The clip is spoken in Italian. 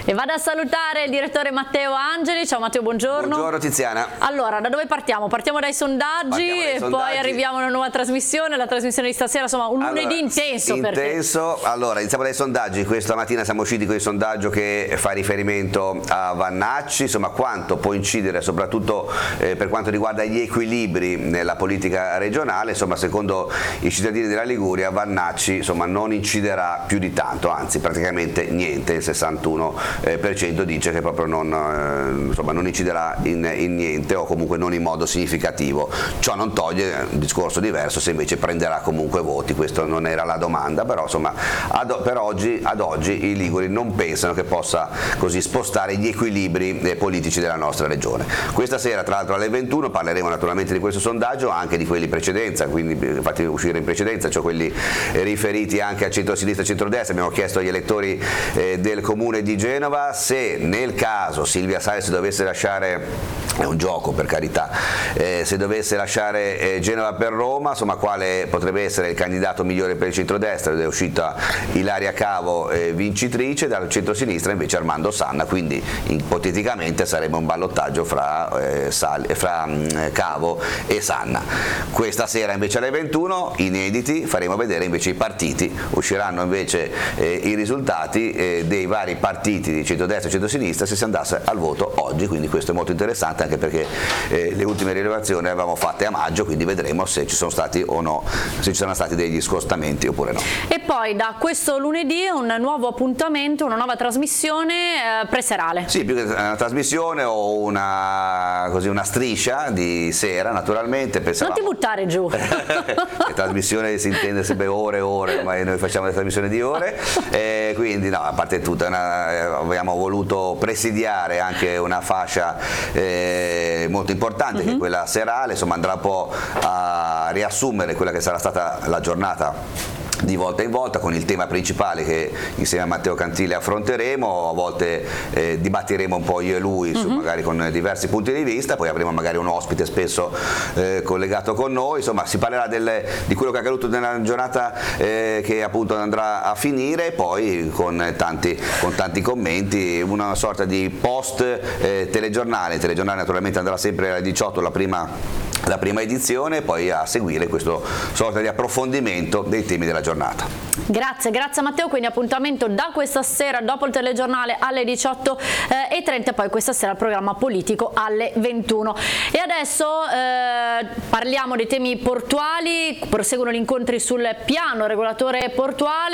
E vado a salutare il direttore Matteo Angeli. Ciao Matteo, buongiorno. Buongiorno Tiziana. Allora, da dove partiamo? Partiamo dai sondaggi poi arriviamo a una nuova trasmissione, la trasmissione di stasera, insomma un lunedì intenso. Intenso, allora iniziamo dai sondaggi. Questa mattina siamo usciti con il sondaggio che fa riferimento a Vannacci, insomma quanto può incidere soprattutto per quanto riguarda gli equilibri nella politica regionale. Insomma, secondo i cittadini della Liguria Vannacci insomma non inciderà più di tanto, anzi praticamente niente. Il 61% dice che proprio non inciderà in niente, o comunque non in modo significativo. Ciò non toglie un discorso diverso se invece prenderà comunque voti. Questo non era la domanda, però insomma ad oggi i liguri non pensano che possa così spostare gli equilibri politici della nostra regione. Questa sera tra l'altro alle 21 parleremo naturalmente di questo sondaggio, anche di quelli in precedenza, quindi fatti uscire in precedenza, cioè quelli riferiti anche a centro-sinistra e centrodestra. Abbiamo chiesto agli elettori del comune di Genova se nel caso Silvia Salis dovesse lasciare, è un gioco per carità, se dovesse lasciare Genova per Roma, insomma quale potrebbe essere il candidato migliore per il centrodestra. Ed è uscita Ilaria Cavo vincitrice, dal centro-sinistra invece Armando Sanna, quindi ipoteticamente sarebbe un ballottaggio fra Cavo e Sanna. Questa sera invece alle 21 inediti faremo vedere invece i partiti, usciranno invece i risultati dei vari partiti di centrodestra e centrosinistra se si andasse al voto oggi, quindi questo è molto interessante anche perché le ultime rilevazioni le avevamo fatte a maggio, quindi vedremo se ci sono stati o no, se ci sono stati degli scostamenti oppure no. E poi da questo lunedì un nuovo appuntamento, una nuova trasmissione preserale. Sì, più che una trasmissione o una striscia di sera naturalmente. Non ti buttare giù. La trasmissione si intende sempre ore e ore, ma noi facciamo le trasmissioni di ore, quindi no, a parte tutto abbiamo voluto presidiare anche una fascia molto importante, che è quella serale, insomma andrà un po' a riassumere quella che sarà stata la giornata di volta in volta, con il tema principale che insieme a Matteo Cantile affronteremo. A volte dibatteremo un po' io e lui magari con diversi punti di vista, poi avremo magari un ospite spesso collegato con noi, insomma si parlerà di quello che è accaduto nella giornata che appunto andrà a finire, e poi con tanti commenti, una sorta di post telegiornale. Il telegiornale naturalmente andrà sempre alle 18 la prima edizione, e poi a seguire questo sorta di approfondimento dei temi della giornata. Grazie Matteo, quindi appuntamento da questa sera dopo il telegiornale alle 18:30, poi questa sera il programma politico alle 21. E adesso parliamo dei temi portuali. Proseguono gli incontri sul piano regolatore portuale.